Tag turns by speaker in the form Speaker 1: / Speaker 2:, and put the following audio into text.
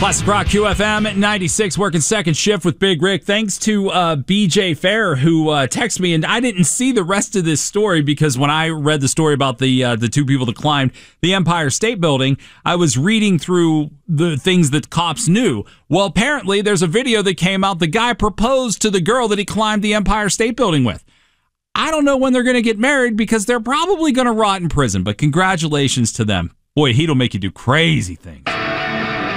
Speaker 1: Classic Rock QFM at 96, working second shift with Big Rick. Thanks to BJ Fair, who texted me, and I didn't see the rest of this story because when I read the story about the two people that climbed the Empire State Building, I was reading through the things that cops knew. Well, apparently there's a video that came out. The guy proposed to the girl that he climbed the Empire State Building with. I don't know when they're going to get married because they're probably going to rot in prison, but congratulations to them. Boy, he'll make you do crazy things.